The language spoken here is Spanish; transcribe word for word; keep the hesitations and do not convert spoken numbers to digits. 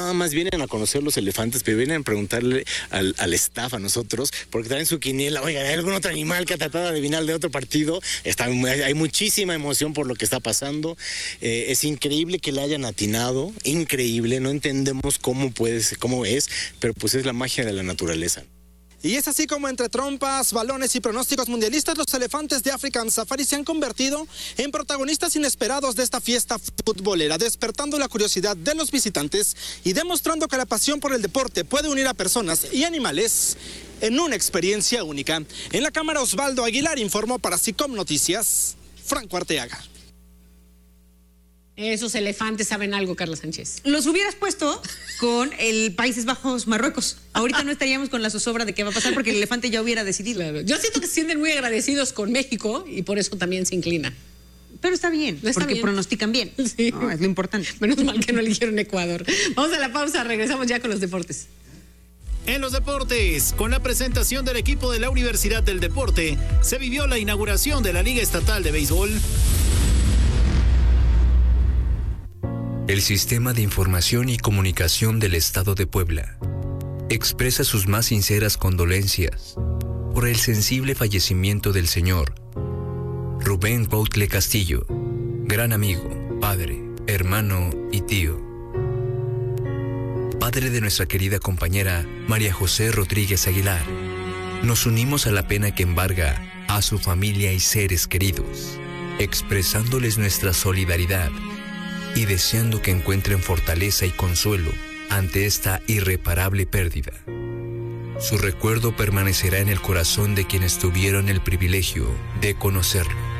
nada más vienen a conocer los elefantes, pero vienen a preguntarle al, al staff, a nosotros, porque traen su quiniela. Oiga, ¿hay algún otro animal que ha tratado de adivinar de otro partido? Está, hay muchísima emoción por lo que está pasando. Eh, es increíble que le hayan atinado, increíble, no entendemos cómo puede, cómo es, pero pues es la magia de la naturaleza. Y es así como entre trompas, balones y pronósticos mundialistas, los elefantes de African Safari se han convertido en protagonistas inesperados de esta fiesta futbolera, despertando la curiosidad de los visitantes y demostrando que la pasión por el deporte puede unir a personas y animales en una experiencia única. En la cámara, Osvaldo Aguilar informó para SICOM Noticias, Franco Arteaga. Esos elefantes saben algo, Carla Sánchez. Los hubieras puesto con el Países Bajos, Marruecos. Ahorita no estaríamos con la zozobra de qué va a pasar porque el elefante ya hubiera decidido. Claro. Yo siento que se sienten muy agradecidos con México y por eso también se inclina. Pero está bien, no está porque bien. Pronostican bien. Sí. No, es lo importante. Menos mal que no eligieron Ecuador. Vamos a la pausa, regresamos ya con los deportes. En los deportes, con la presentación del equipo de la Universidad del Deporte, se vivió la inauguración de la Liga Estatal de Béisbol. El Sistema de Información y Comunicación del Estado de Puebla expresa sus más sinceras condolencias por el sensible fallecimiento del señor Rubén Cuautle Castillo, gran amigo, padre, hermano y tío. Padre de nuestra querida compañera María José Rodríguez Aguilar, nos unimos a la pena que embarga a su familia y seres queridos, expresándoles nuestra solidaridad y deseando que encuentren fortaleza y consuelo ante esta irreparable pérdida. Su recuerdo permanecerá en el corazón de quienes tuvieron el privilegio de conocerlo.